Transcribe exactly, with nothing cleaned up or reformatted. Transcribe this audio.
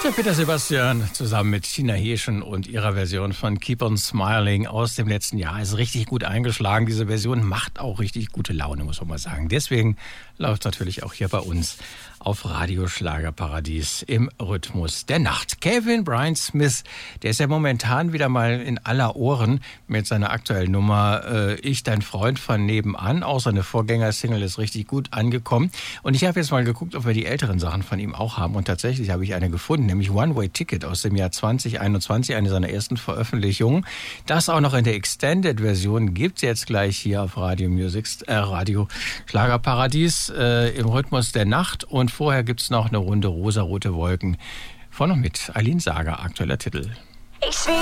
Der Peter Sebastian zusammen mit Tina Hirschen und ihrer Version von Keep on Smiling aus dem letzten Jahr ist richtig gut eingeschlagen. Diese Version macht auch richtig gute Laune, muss man mal sagen. Deswegen läuft natürlich auch hier bei uns auf Radio Schlagerparadies im Rhythmus der Nacht. Kevin Brian Smith, der ist ja momentan wieder mal in aller Ohren mit seiner aktuellen Nummer äh, Ich, dein Freund von nebenan. Auch seine Vorgängersingle ist richtig gut angekommen. Und ich habe jetzt mal geguckt, ob wir die älteren Sachen von ihm auch haben. Und tatsächlich habe ich eine gefunden, nämlich One Way Ticket aus dem Jahr zwanzig einundzwanzig, eine seiner ersten Veröffentlichungen. Das auch noch in der Extended-Version gibt's jetzt gleich hier auf Radio Music, äh, Radio Schlagerparadies äh, im Rhythmus der Nacht. Und vorher gibt's noch eine Runde Rosarote Wolken von und mit Aline Sager, aktueller Titel. Ich sehe